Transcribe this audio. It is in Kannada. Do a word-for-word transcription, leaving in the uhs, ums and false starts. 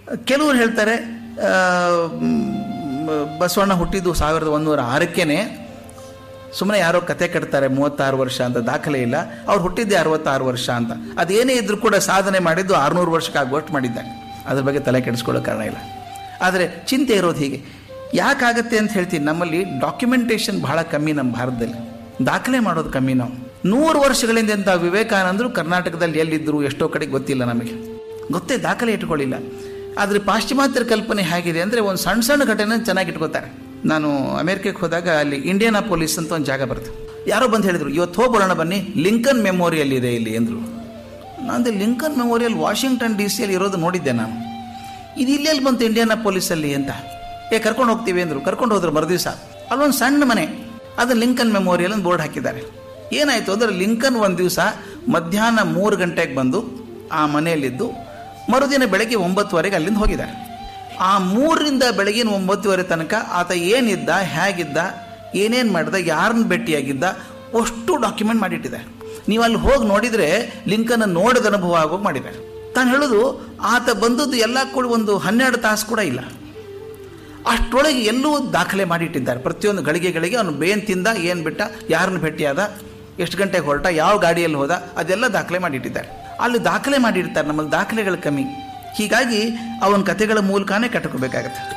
ಕೆಲವರು ಹೇಳ್ತಾರೆ ಬಸವಣ್ಣ ಹುಟ್ಟಿದ್ದು ಸಾವಿರದ ಒಂದೂರ ಆರಕ್ಕೇನೆ, ಸುಮ್ಮನೆ ಯಾರೋ ಕತೆ ಕಟ್ತಾರೆ ಮೂವತ್ತಾರು ವರ್ಷ ಅಂತ, ದಾಖಲೆ ಇಲ್ಲ. ಅವ್ರು ಹುಟ್ಟಿದ್ದೆ ಅರವತ್ತಾರು ವರ್ಷ ಅಂತ. ಅದೇನೇ ಇದ್ರೂ ಕೂಡ ಸಾಧನೆ ಮಾಡಿದ್ದು ಆರುನೂರು ವರ್ಷಕ್ಕೆ ಆಗುವಷ್ಟು ಮಾಡಿದ್ದಾನೆ. ಅದ್ರ ಬಗ್ಗೆ ತಲೆ ಕೆಡಿಸ್ಕೊಳ್ಳೋ ಕಾರಣ ಇಲ್ಲ. ಆದರೆ ಚಿಂತೆ ಇರೋದು ಹೀಗೆ ಯಾಕಾಗತ್ತೆ ಅಂತ ಹೇಳ್ತೀನಿ. ನಮ್ಮಲ್ಲಿ ಡಾಕ್ಯುಮೆಂಟೇಷನ್ ಬಹಳ ಕಮ್ಮಿ, ನಮ್ಮ ಭಾರತದಲ್ಲಿ ದಾಖಲೆ ಮಾಡೋದು ಕಮ್ಮಿ. ನಾವು ನೂರು ವರ್ಷಗಳಿಂದ ಅಂತ ವಿವೇಕಾನಂದರು ಕರ್ನಾಟಕದಲ್ಲಿ ಎಲ್ಲಿದ್ದರು ಎಷ್ಟೋ ಕಡೆಗೆ ಗೊತ್ತಿಲ್ಲ, ನಮಗೆ ಗೊತ್ತೇ ದಾಖಲೆ ಇಟ್ಕೊಳ್ಳಿಲ್ಲ. ಆದರೆ ಪಾಶ್ಚಿಮಾತ್ಯರ ಕಲ್ಪನೆ ಹೇಗಿದೆ ಅಂದರೆ ಒಂದು ಸಣ್ಣ ಸಣ್ಣ ಘಟನೆ ಚೆನ್ನಾಗಿ ಇಟ್ಕೋತಾರೆ. ನಾನು ಅಮೇರಿಕಕ್ಕೆ ಹೋದಾಗ ಅಲ್ಲಿ ಇಂಡಿಯಾನಾ ಪೊಲೀಸ್ ಅಂತ ಒಂದು ಜಾಗ ಬರ್ತದೆ. ಯಾರೋ ಬಂದು ಹೇಳಿದರು, ಇವತ್ತು ಹೋಗೋಣ ಬನ್ನಿ, ಲಿಂಕನ್ ಮೆಮೋರಿಯಲ್ ಇದೆ ಇಲ್ಲಿ ಎಂದರು. ನಾನು ಲಿಂಕನ್ ಮೆಮೋರಿಯಲ್ ವಾಷಿಂಗ್ಟನ್ ಡಿ ಸಿಯಲ್ಲಿ ಇರೋದು ನೋಡಿದ್ದೆ ನಾನು. ಇದು ಇಲ್ಲೆಲ್ಲಿ ಬಂತು ಇಂಡಿಯಾನಾ ಪೊಲೀಸಲ್ಲಿ ಅಂತ. ಏ ಕರ್ಕೊಂಡು ಹೋಗ್ತೀವಿ ಅಂದರು. ಕರ್ಕೊಂಡು ಹೋದ್ರು. ಮರುದಿವಸ ಅಲ್ಲೊಂದು ಸಣ್ಣ ಮನೆ, ಅದು ಲಿಂಕನ್ ಮೆಮೋರಿಯಲ್ ಅಂತ ಬೋರ್ಡ್ ಹಾಕಿದ್ದಾರೆ. ಏನಾಯಿತು ಅಂದರೆ ಲಿಂಕನ್ ಒಂದು ದಿವಸ ಮಧ್ಯಾಹ್ನ ಮೂರು ಗಂಟೆಗೆ ಬಂದು ಆ ಮನೆಯಲ್ಲಿದ್ದು ಮರುದಿನ ಬೆಳಗ್ಗೆ ಒಂಬತ್ತುವರೆಗೆ ಅಲ್ಲಿಂದ ಹೋಗಿದ್ದಾರೆ. ಆ ಮೂರರಿಂದ ಬೆಳಗಿನ ಒಂಬತ್ತುವರೆ ತನಕ ಆತ ಏನಿದ್ದ, ಹೇಗಿದ್ದ, ಏನೇನು ಮಾಡಿದ, ಯಾರನ್ನ ಭೇಟಿಯಾಗಿದ್ದ ಅಷ್ಟು ಡಾಕ್ಯುಮೆಂಟ್ ಮಾಡಿಟ್ಟಿದ್ದಾರೆ. ನೀವು ಅಲ್ಲಿ ಹೋಗಿ ನೋಡಿದರೆ ಲಿಂಕನ್ ನೋಡಿದ ಅನುಭವ ಆಗೋಗಿ ಮಾಡಿದ್ದಾರೆ. ತಾನು ಹೇಳೋದು ಆತ ಬಂದದ್ದು ಎಲ್ಲ ಕೂಡ ಒಂದು ಹನ್ನೆರಡು ತಾಸು ಕೂಡ ಇಲ್ಲ, ಅಷ್ಟರೊಳಗೆ ಎಲ್ಲೂ ದಾಖಲೆ ಮಾಡಿಟ್ಟಿದ್ದಾರೆ. ಪ್ರತಿಯೊಂದು ಗಳಿಗೆಗಳಿಗೆ ಅವನು ಬೇನ್ ತಿಂದ, ಏನು ಬಿಟ್ಟ, ಯಾರನ್ನು ಭೇಟಿಯಾದ, ಎಷ್ಟು ಗಂಟೆಗೆ ಹೊರಟ, ಯಾವ ಗಾಡಿಯಲ್ಲಿ ಹೋದ, ಅದೆಲ್ಲ ದಾಖಲೆ ಮಾಡಿಟ್ಟಿದ್ದಾರೆ. ಅಲ್ಲಿ ದಾಖಲೆ ಮಾಡಿರ್ತಾರೆ. ನಮ್ಮಲ್ಲಿ ದಾಖಲೆಗಳು ಕಮ್ಮಿ. ಹೀಗಾಗಿ ಅವನ ಕಥೆಗಳ ಮೂಲಕನೇ ಕಟ್ಕೋಬೇಕಾಗತ್ತೆ.